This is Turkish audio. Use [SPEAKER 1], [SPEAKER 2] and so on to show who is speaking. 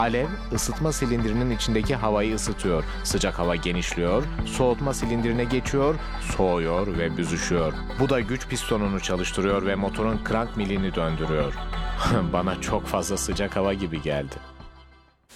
[SPEAKER 1] Alev, ısıtma silindirinin içindeki havayı ısıtıyor. Sıcak hava genişliyor, soğutma silindirine geçiyor, soğuyor ve büzüşüyor. Bu da güç pistonunu çalıştırıyor ve motorun crank milini döndürüyor. Bana çok fazla sıcak hava gibi geldi.